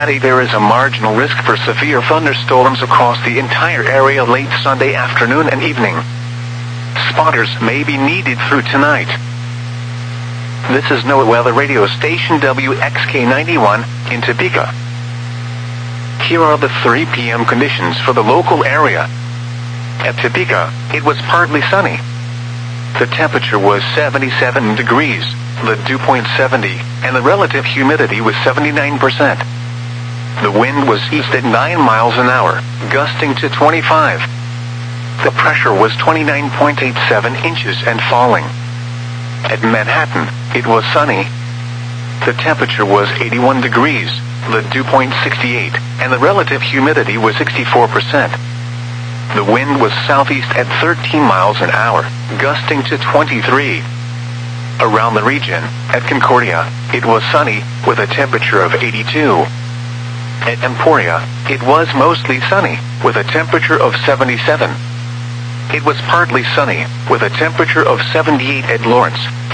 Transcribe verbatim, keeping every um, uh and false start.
There is a marginal risk for severe thunderstorms across the entire area late Sunday afternoon and evening. Spotters may be needed through tonight. This is NOAA Weather Radio Station W X K ninety-one in Topeka. Here are the three p m conditions for the local area. At Topeka, it was partly sunny. The temperature was seventy-seven degrees, the dew point seventy, and the relative humidity was seventy-nine percent. The wind was east at nine miles an hour, gusting to twenty-five. The pressure was twenty-nine point eight seven inches and falling. At Manhattan, it was sunny. The temperature was eighty-one degrees, the dew point sixty-eight, and the relative humidity was sixty-four percent. The wind was southeast at thirteen miles an hour, gusting to twenty-three. Around the region, at Concordia, it was sunny, with a temperature of eighty-two. At Emporia, it was mostly sunny, with a temperature of seventy-seven. It was partly sunny, with a temperature of seventy-eight at Lawrence.